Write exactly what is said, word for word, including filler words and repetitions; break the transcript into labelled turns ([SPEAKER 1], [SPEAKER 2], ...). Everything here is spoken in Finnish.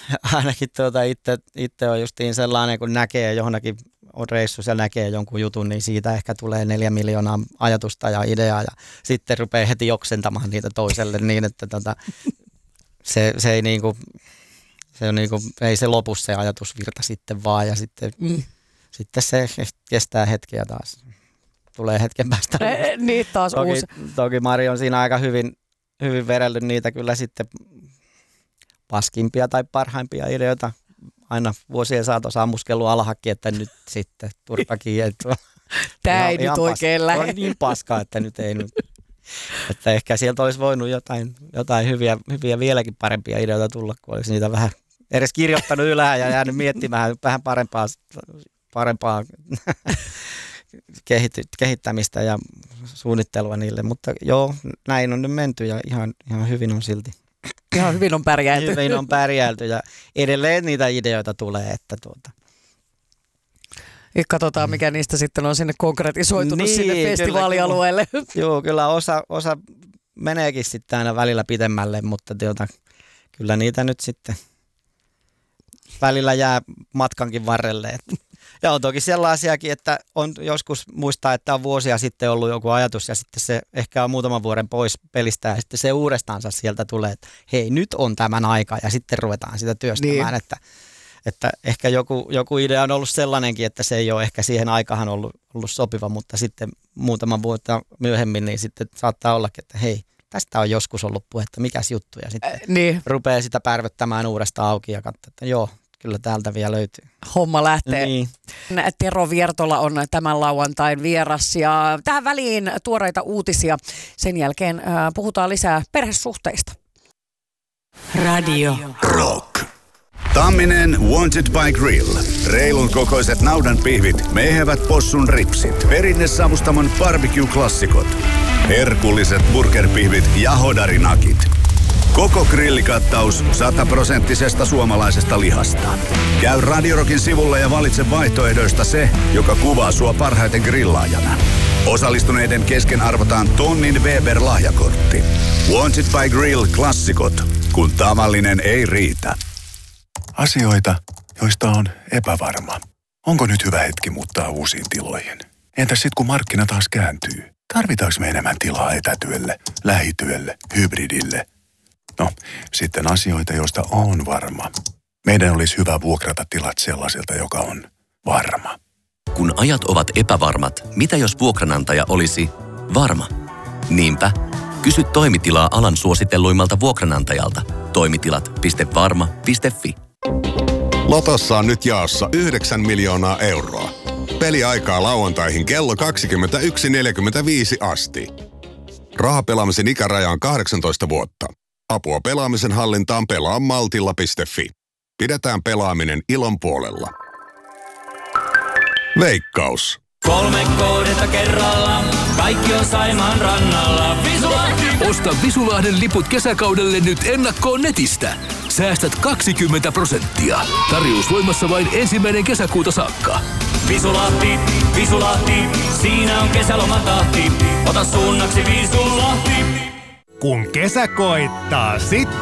[SPEAKER 1] ainakin tuota itse, itse on justiin sellainen, kun näkee johonkin on reissus ja näkee jonkun jutun, niin siitä ehkä tulee neljä miljoonaa ajatusta ja ideaa ja sitten rupeaa heti joksentamaan niitä toiselle niin, että tota, se, se ei niinku, se on niinku, ei se lopu se ajatusvirta sitten vaan ja sitten, mm. sitten se kestää hetkeä taas. Tulee hetken päästä.
[SPEAKER 2] E, niin taas
[SPEAKER 1] toki,
[SPEAKER 2] uusi.
[SPEAKER 1] Toki Mari on siinä aika hyvin, hyvin verellyt niitä kyllä sitten paskimpia tai parhaimpia ideoita. Aina vuosien saatossa ammuskellut alhakin, että nyt sitten turpa kiinni.
[SPEAKER 2] Tämä ei nyt oikein lähde.
[SPEAKER 1] On niin paskaa, että nyt ei nyt. Että ehkä sieltä olisi voinut jotain, jotain hyviä, hyviä vieläkin parempia ideoita tulla, kun olisi niitä vähän edes kirjoittanut ylään ja jäänyt miettimään vähän parempaa, parempaa kehittämistä ja suunnittelua niille. Mutta joo, näin on nyt menty ja ihan, ihan hyvin on silti.
[SPEAKER 2] Ihan hyvin on pärjäilty.
[SPEAKER 1] Hyvin on pärjäilty ja edelleen niitä ideoita tulee, että tuota.
[SPEAKER 2] Ja katsotaan, mikä niistä sitten on sinne konkretisoitunut
[SPEAKER 1] niin,
[SPEAKER 2] sinne festivaalialueelle.
[SPEAKER 1] Kyllä, joo, kyllä osa, osa meneekin sitten aina välillä pidemmälle, mutta tuota, kyllä niitä nyt sitten välillä jää matkankin varrelle. Että. Ja on toki sellaisiakin, että on joskus muistaa, että on vuosia sitten ollut joku ajatus ja sitten se ehkä on muutaman vuoden pois pelistä ja sitten se uudestaansa sieltä tulee, että hei nyt on tämän aika ja sitten ruvetaan sitä työstämään, niin. että, että ehkä joku, joku idea on ollut sellainenkin, että se ei ole ehkä siihen aikaan ollut, ollut sopiva, mutta sitten muutaman vuotta myöhemmin niin sitten saattaa ollakin, että hei tästä on joskus ollut puhetta, mikäs juttu ja sitten äh, niin. rupeaa sitä pärvöttämään uudestaan auki ja katsoo, että joo. Kyllä täältä vielä löytyy.
[SPEAKER 2] Homma lähtee.
[SPEAKER 1] Niin.
[SPEAKER 2] Tero Viertola on tämän lauantain vieras ja tähän väliin tuoreita uutisia. Sen jälkeen äh, puhutaan lisää perhesuhteista.
[SPEAKER 3] Radio Rock. Tamminen Wanted by Grill. Reilun kokoiset naudan pihvit, mehevät possun ripsit, perinnesavustamon barbecue-klassikot, herkulliset burgerpihvit ja hodarinakit. Koko grillikattaus sataprosenttisesta suomalaisesta lihasta. Käy Radio Rockin sivulla ja valitse vaihtoehdoista se, joka kuvaa sua parhaiten grillaajana. Osallistuneiden kesken arvotaan tonnin Weber-lahjakortti. Wanted by Grill -klassikot, kun tavallinen ei riitä.
[SPEAKER 4] Asioita, joista on epävarma. Onko nyt hyvä hetki muuttaa uusiin tiloihin? Entäs sitten kun markkina taas kääntyy? Tarvitaanko me enemmän tilaa etätyölle, lähityölle, hybridille? No, sitten asioita, joista on varma. Meidän olisi hyvä vuokrata tilat sellaiselta, joka on varma.
[SPEAKER 5] Kun ajat ovat epävarmat, mitä jos vuokranantaja olisi varma? Niinpä, kysy toimitilaa alan suositelluimmalta vuokranantajalta. Toimitilat piste varma piste fi.
[SPEAKER 6] Lotossa on nyt jaossa yhdeksän miljoonaa euroa. Peliaikaa lauantaihin kello kaksikymmentäyksi neljäkymmentäviisi asti. Rahapelaamisen ikäraja on kahdeksantoista vuotta. Apua pelaamisen hallintaan pelaa maltilla piste fi. Pidetään pelaaminen ilon puolella. Veikkaus.
[SPEAKER 7] Kolme kohdetta kerralla, kaikki on Saimaan rannalla. Visulahti!
[SPEAKER 8] Osta Visulahden liput kesäkaudelle nyt ennakkoon netistä. Säästät kaksikymmentä prosenttia. Tarjous voimassa vain ensimmäinen kesäkuuta saakka.
[SPEAKER 7] Visulahti, Visulahti, siinä on kesälomatahti. Ota suunnaksi Visulahti.
[SPEAKER 9] Kun kesä koittaa, sitten